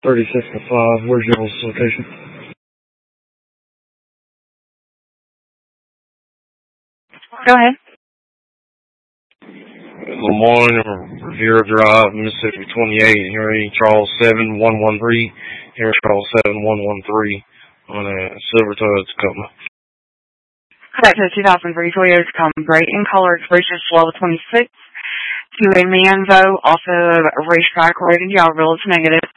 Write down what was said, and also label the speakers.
Speaker 1: 36 to 5. Where's y'all's location?
Speaker 2: Go ahead.
Speaker 1: Lemoyne, Riviera Drive, Mississippi 28, Henry Charles 7113, Henry Charles 7113 on a Silver Toyota Tacoma.
Speaker 2: Back to the 2003 Toyota Tacoma, great in color, expression slow 26 to a Manzo, also a racetrack rated, y'all real is negative.